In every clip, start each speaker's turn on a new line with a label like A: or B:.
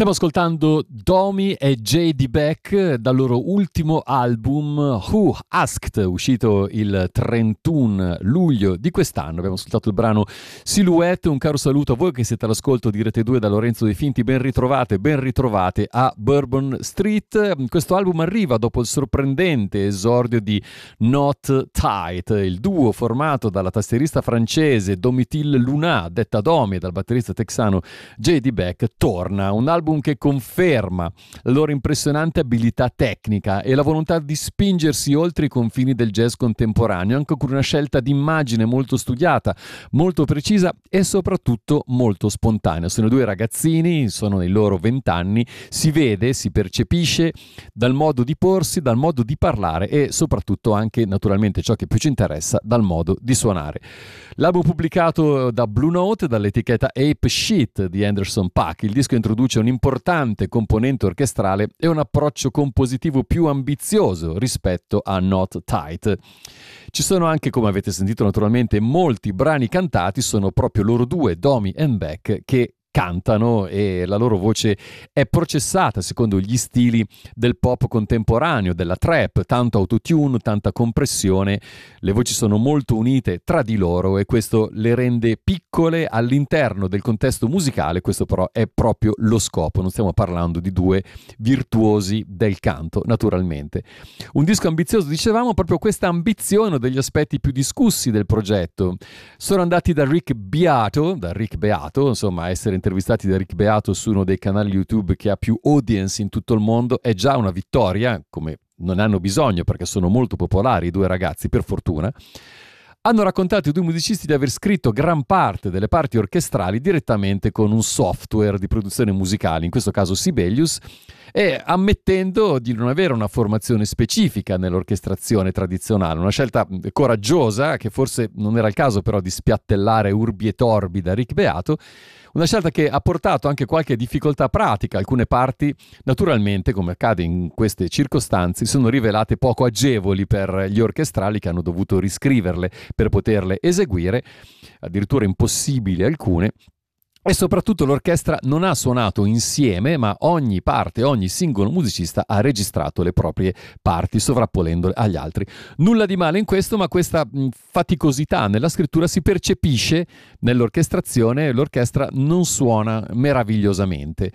A: Stiamo ascoltando Domi e J.D. Beck dal loro ultimo album Who Asked, uscito il 31 luglio di quest'anno. Abbiamo ascoltato il brano Silhouette. Un caro saluto a voi che siete all'ascolto di Rete 2 da Lorenzo De Finti. Ben ritrovate a Bourbon Street. Questo album arriva dopo il sorprendente esordio di Not Tight, il duo formato dalla tastierista francese Domitille Luna, detta Domi, e dal batterista texano J.D. Beck. Torna un album che conferma la loro impressionante abilità tecnica e la volontà di spingersi oltre i confini del jazz contemporaneo, anche con una scelta di immagine molto studiata, molto precisa e soprattutto molto spontanea. Sono due ragazzini, sono nei loro 20 anni, si vede, si percepisce dal modo di porsi, dal modo di parlare e soprattutto anche, naturalmente, ciò che più ci interessa, dal modo di suonare. L'album pubblicato da Blue Note, dall'etichetta Ape Shit di Anderson .Paak. Il disco introduce un'importante componente orchestrale e un approccio compositivo più ambizioso rispetto a Not Tight. Ci sono anche, come avete sentito naturalmente, molti brani cantati, sono proprio loro due, Domi e Beck, che cantano e la loro voce è processata secondo gli stili del pop contemporaneo, della trap, tanto autotune, tanta compressione. Le voci sono molto unite tra di loro e questo le rende piccole all'interno del contesto musicale. Questo però è proprio lo scopo, non stiamo parlando di due virtuosi del canto, naturalmente. Un disco ambizioso, dicevamo, proprio questa ambizione degli aspetti più discussi del progetto. Sono andati da Rick Beato, insomma, essere intervistati da Rick Beato su uno dei canali YouTube che ha più audience in tutto il mondo è già una vittoria, come non hanno bisogno perché sono molto popolari i due ragazzi, per fortuna. Hanno raccontato i due musicisti di aver scritto gran parte delle parti orchestrali direttamente con un software di produzione musicale, in questo caso Sibelius, e ammettendo di non avere una formazione specifica nell'orchestrazione tradizionale, una scelta coraggiosa che forse non era il caso però di spiattellare urbi e torbi da Rick Beato. Una scelta che ha portato anche qualche difficoltà pratica. Alcune parti, naturalmente, come accade in queste circostanze, sono rivelate poco agevoli per gli orchestrali che hanno dovuto riscriverle per poterle eseguire, addirittura impossibili alcune. E soprattutto l'orchestra non ha suonato insieme, ma ogni parte, ogni singolo musicista ha registrato le proprie parti, sovrapponendole agli altri. Nulla di male in questo, ma questa faticosità nella scrittura si percepisce nell'orchestrazione. L'orchestra non suona meravigliosamente.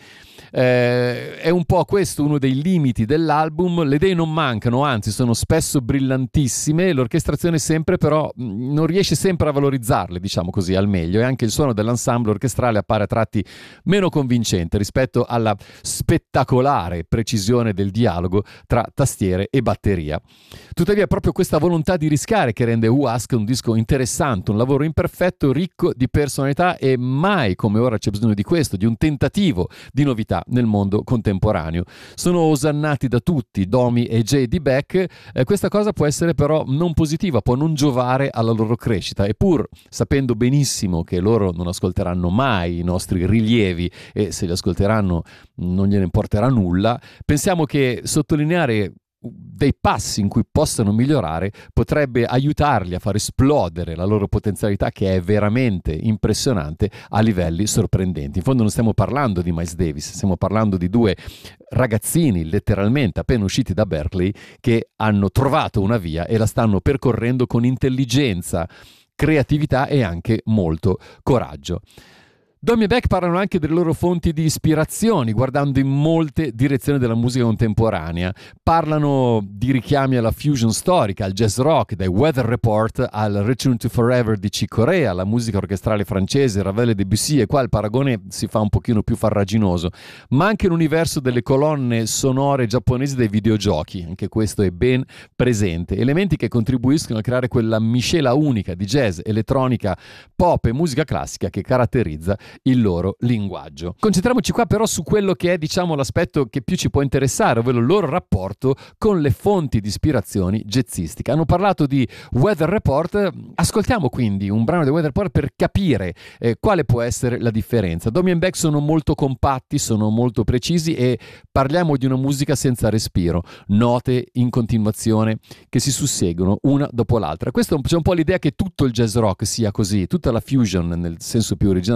A: È un po' questo uno dei limiti dell'album. Le idee non mancano, anzi sono spesso brillantissime. L'orchestrazione sempre però non riesce sempre a valorizzarle, diciamo così, al meglio, e anche il suono dell'ensemble orchestrale appare a tratti meno convincente rispetto alla spettacolare precisione del dialogo tra tastiere e batteria. Tuttavia è proprio questa volontà di rischiare che rende Who Asked un disco interessante, un lavoro imperfetto, ricco di personalità, e mai come ora c'è bisogno di questo, di un tentativo di novità nel mondo contemporaneo. Sono osannati da tutti, Domi e J.D. Beck. Questa cosa può essere però non positiva, può non giovare alla loro crescita, e pur sapendo benissimo che loro non ascolteranno mai i nostri rilievi e se li ascolteranno non gliene importerà nulla, pensiamo che sottolineare dei passi in cui possano migliorare potrebbe aiutarli a far esplodere la loro potenzialità, che è veramente impressionante a livelli sorprendenti. In fondo non stiamo parlando di Miles Davis, stiamo parlando di due ragazzini letteralmente appena usciti da Berklee che hanno trovato una via e la stanno percorrendo con intelligenza, creatività e anche molto coraggio. Domi e Beck parlano anche delle loro fonti di ispirazioni, guardando in molte direzioni della musica contemporanea. Parlano di richiami alla fusion storica, al jazz rock, dai Weather Report al Return to Forever di Chick Corea, alla musica orchestrale francese, Ravel e Debussy, e qua il paragone si fa un pochino più farraginoso, ma anche l'universo delle colonne sonore giapponesi dei videogiochi, anche questo è ben presente. Elementi che contribuiscono a creare quella miscela unica di jazz, elettronica, pop e musica classica che caratterizza il loro linguaggio. Concentriamoci qua però su quello che è, diciamo, l'aspetto che più ci può interessare, ovvero il loro rapporto con le fonti di ispirazioni jazzistiche. Hanno parlato di Weather Report, ascoltiamo quindi un brano di Weather Report per capire quale può essere la differenza. Domi e Beck sono molto compatti, sono molto precisi e parliamo di una musica senza respiro, note in continuazione che si susseguono una dopo l'altra. Questo c'è un po' l'idea che tutto il jazz rock sia così, tutta la fusion nel senso più originale del termine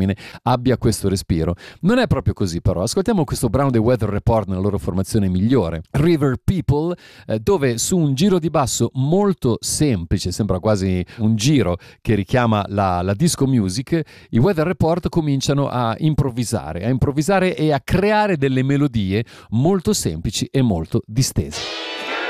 A: termine, abbia questo respiro. Non è proprio così però, ascoltiamo questo brano dei Weather Report nella loro formazione migliore, River People, dove su un giro di basso molto semplice, sembra quasi un giro che richiama la disco music, i Weather Report cominciano a improvvisare e a creare delle melodie molto semplici e molto distese.